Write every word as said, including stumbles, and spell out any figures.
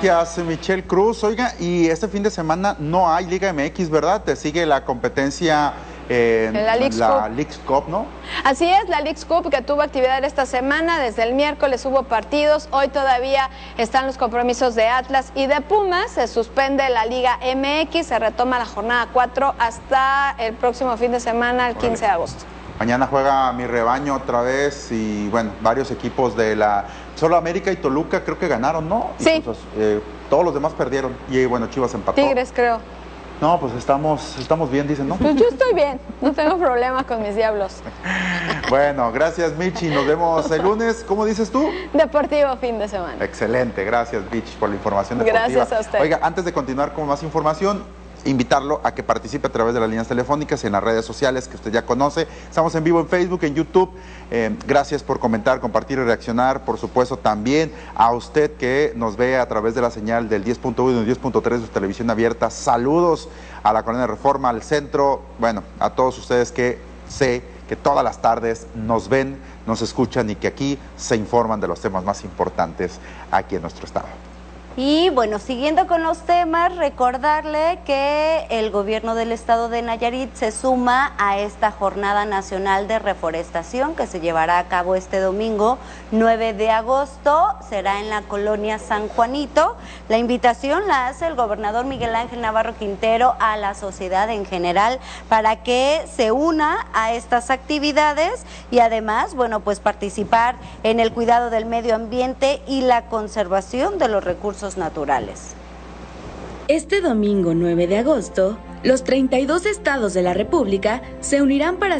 Gracias, Michelle Cruz. Oiga, y este fin de semana no hay Liga M X, ¿verdad? Te sigue la competencia eh, en la Leagues la Cup. Leagues Cup, ¿no? Así es, la Leagues Cup que tuvo actividad esta semana. Desde el miércoles hubo partidos. Hoy todavía están los compromisos de Atlas y de Pumas. Se suspende la Liga M X. Se retoma la jornada cuatro hasta el próximo fin de semana, el quince de agosto. Mañana juega mi rebaño otra vez y, bueno, varios equipos de la... Solo América y Toluca creo que ganaron, ¿no? Sí. Entonces, eh, todos los demás perdieron y, bueno, Chivas empató. Tigres, creo. No, pues estamos, estamos bien, dicen, ¿no? Pues yo estoy bien, no tengo problemas con mis diablos. Bueno, gracias, Michi. Nos vemos el lunes. ¿Cómo dices tú? Deportivo fin de semana. Excelente, gracias, Michi, por la información deportiva. Gracias a usted. Oiga, antes de continuar con más información, invitarlo a que participe a través de las líneas telefónicas en las redes sociales que usted ya conoce. Estamos en vivo en Facebook, en YouTube. Eh, gracias por comentar, compartir y reaccionar. Por supuesto, también a usted que nos ve a través de la señal del diez punto uno y diez punto tres de su televisión abierta. Saludos a la Colonia Reforma, al centro. Bueno, a todos ustedes que sé que todas las tardes nos ven, nos escuchan y que aquí se informan de los temas más importantes aquí en nuestro estado. Y bueno, siguiendo con los temas, recordarle que el gobierno del estado de Nayarit se suma a esta jornada nacional de reforestación que se llevará a cabo este domingo nueve de agosto, será en la colonia San Juanito. La invitación la hace el gobernador Miguel Ángel Navarro Quintero a la sociedad en general para que se una a estas actividades y además, bueno, pues participar en el cuidado del medio ambiente y la conservación de los recursos naturales. Este domingo nueve de agosto, los treinta y dos estados de la República se unirán para